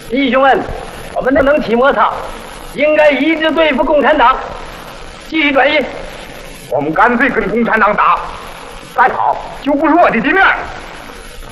弟兄们，我们能起摩擦，应该一致对付共产党，继续转移。 我们干脆跟共产党打，再好就不是我的地面。